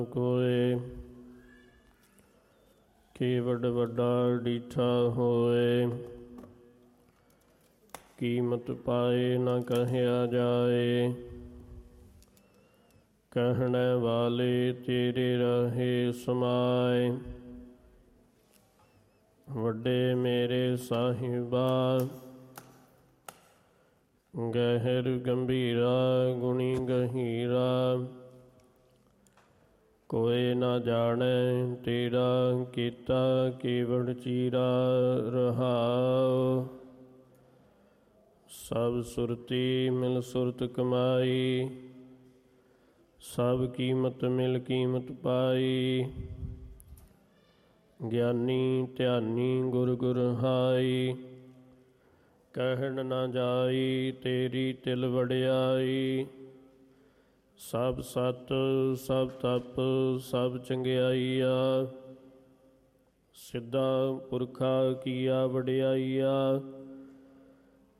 ਕੋਏ ਕੀ ਵੱਡ ਵੱਡਾ ਡੀਠਾ ਹੋਏ, ਕੀਮਤ ਪਾਏ ਨਾ ਕਹਿਆ ਜਾਏ। ਕਹਿਣੇ ਵਾਲੇ ਤੇਰੇ ਰਹੇ ਸਮਾਏ, ਵੱਡੇ ਮੇਰੇ ਸਾਹਿਬਾ ਗਹਿਰ ਗੰਭੀਰਾ ਗੁਣੀ ਗਹੀਰਾ। ਕੋਇ ਨਾ ਜਾਣੈ ਤੇਰਾ ਕੀਤਾ ਕੇਵੜ ਚੀਰਾ ਰਹਾਉ। ਸਭ ਸੁਰਤੀ ਮਿਲ ਸੁਰਤ ਕਮਾਈ, ਸਭ ਕੀਮਤ ਮਿਲ ਕੀਮਤ ਪਾਈ। ਗਿਆਨੀ ਧਿਆਨੀ ਗੁਰ ਗੁਰ ਹਾਈ, ਕਹਿਣ ਨਾ ਜਾਈ ਤੇਰੀ ਤਿਲ ਵਡਿਆਈ। ਸਭ ਸਤ ਸਭ ਤਪ ਸਭ ਚੰਗਿਆਈਆ, ਸਿੱਧਾ ਪੁਰਖਾ ਕੀਆ ਵਡਿਆਈਆ।